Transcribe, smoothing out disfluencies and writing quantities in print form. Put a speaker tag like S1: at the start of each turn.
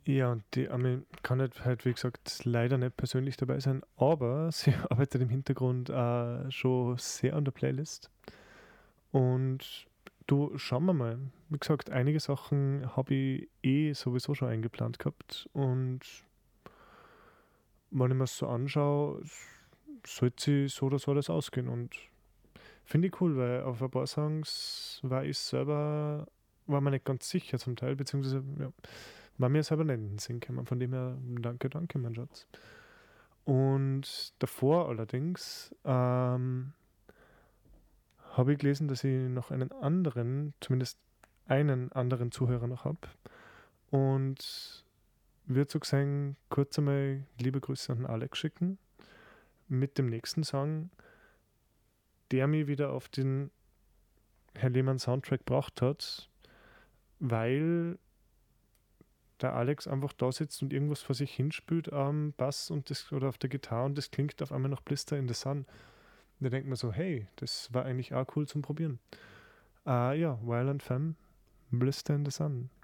S1: Ja, und die Ami kann halt, wie gesagt, leider nicht persönlich dabei sein, aber sie arbeitet im Hintergrund schon sehr an der Playlist. Und du, schauen wir mal. Wie gesagt, einige Sachen habe ich sowieso schon eingeplant gehabt. Und wenn ich mir das so anschaue, sollte sie so oder so alles ausgehen. Und finde ich cool, weil auf ein paar Songs war mir nicht ganz sicher zum Teil, beziehungsweise ja, war mir selber nicht in den Sinn gekommen. Von dem her, danke, danke, mein Schatz. Und davor allerdings habe ich gelesen, dass ich noch zumindest einen anderen Zuhörer noch habe. Und würde so gesehen kurz einmal liebe Grüße an den Alex schicken mit dem nächsten Song, der mich wieder auf den Herr Lehmann Soundtrack gebracht hat, weil der Alex einfach da sitzt und irgendwas vor sich hinspielt am Bass oder auf der Gitarre und das klingt auf einmal nach Blister in the Sun. Und da denkt man so, hey, das war eigentlich auch cool zum Probieren. Ja, Violent Femme, Blister in the Sun.